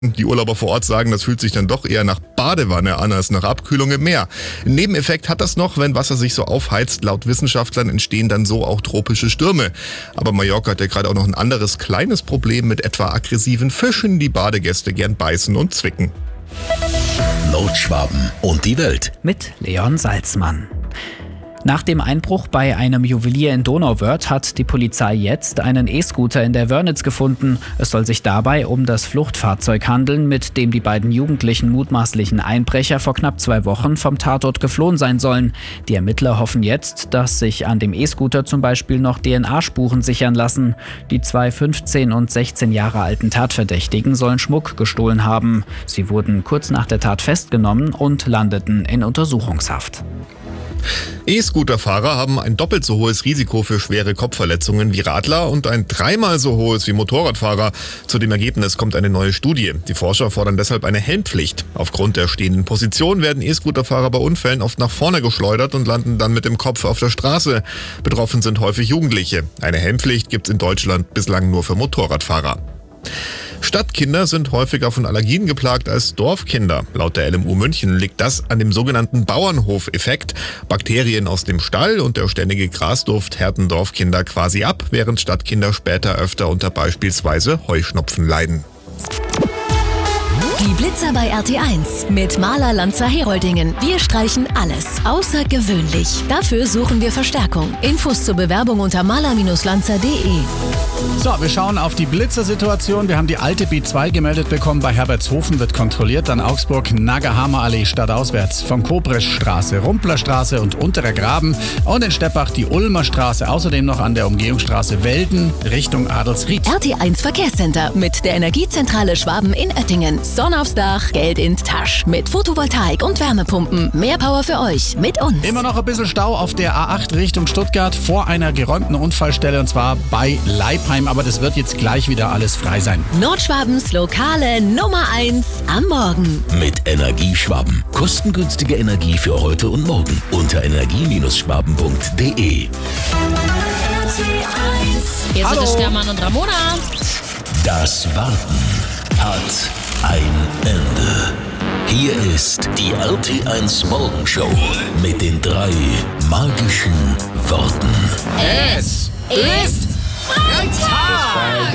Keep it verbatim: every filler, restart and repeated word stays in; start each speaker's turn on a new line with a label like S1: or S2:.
S1: Die Urlauber vor Ort sagen, das fühlt sich dann doch eher nach Badewanne an als nach Abkühlung im Meer. Ein Nebeneffekt hat das noch, wenn Wasser sich so aufheizt. Laut Wissenschaftlern entstehen dann so auch tropische Stürme. Aber Mallorca hat ja gerade auch noch ein anderes kleines Problem mit etwa aggressiven Fischen, die Badegäste gern beißen und zwicken.
S2: Nordschwaben und die Welt.
S3: Mit Leon Salzmann. Nach dem Einbruch bei einem Juwelier in Donauwörth hat die Polizei jetzt einen E-Scooter in der Wörnitz gefunden. Es soll sich dabei um das Fluchtfahrzeug handeln, mit dem die beiden jugendlichen mutmaßlichen Einbrecher vor knapp zwei Wochen vom Tatort geflohen sein sollen. Die Ermittler hoffen jetzt, dass sich an dem E-Scooter zum Beispiel noch D N A-Spuren sichern lassen. Die zwei fünfzehn und sechzehn Jahre alten Tatverdächtigen sollen Schmuck gestohlen haben. Sie wurden kurz nach der Tat festgenommen und landeten in Untersuchungshaft.
S1: E-Scooter-Fahrer haben ein doppelt so hohes Risiko für schwere Kopfverletzungen wie Radler und ein dreimal so hohes wie Motorradfahrer. Zu dem Ergebnis kommt eine neue Studie. Die Forscher fordern deshalb eine Helmpflicht. Aufgrund der stehenden Position werden E-Scooter-Fahrer bei Unfällen oft nach vorne geschleudert und landen dann mit dem Kopf auf der Straße. Betroffen sind häufig Jugendliche. Eine Helmpflicht gibt es in Deutschland bislang nur für Motorradfahrer. Stadtkinder sind häufiger von Allergien geplagt als Dorfkinder. Laut der L M U München liegt das an dem sogenannten Bauernhof-Effekt. Bakterien aus dem Stall und der ständige Grasduft härten Dorfkinder quasi ab, während Stadtkinder später öfter unter beispielsweise Heuschnupfen leiden.
S4: Die Blitzer bei R T eins mit Maler Lanza Heroldingen. Wir streichen alles außergewöhnlich. Dafür suchen wir Verstärkung. Infos zur Bewerbung unter maler Lanza punkt de.
S5: So, wir schauen auf die Blitzersituation. Wir haben die alte B zwei gemeldet bekommen. Bei Herbertshofen wird kontrolliert. Dann Augsburg, Nagahama Allee stadtauswärts. Von Kopreschstraße, Rumplerstraße und Unterer Graben. Und in Steppach die Ulmer Straße. Außerdem noch an der Umgehungsstraße Welden Richtung Adelsried.
S4: R T eins Verkehrscenter mit der Energiezentrale Schwaben in Oettingen. Sonne aufs Dach, Geld in die Tasche. Mit Photovoltaik und Wärmepumpen. Mehr Power für euch mit uns.
S5: Immer noch ein bisschen Stau auf der A acht Richtung Stuttgart vor einer geräumten Unfallstelle, und zwar bei Leipheim. Aber das wird jetzt gleich wieder alles frei sein.
S4: Nordschwabens lokale Nummer eins am Morgen.
S2: Mit Energieschwaben. Kostengünstige Energie für heute und morgen. Unter energie Schwaben punkt de.
S6: Hier
S5: Hallo.
S6: sind es Stermann und Ramona.
S2: Das Warten hat ein Ende. Hier ist die R T eins Morgenshow mit den drei magischen Worten.
S5: Es ist Freitag!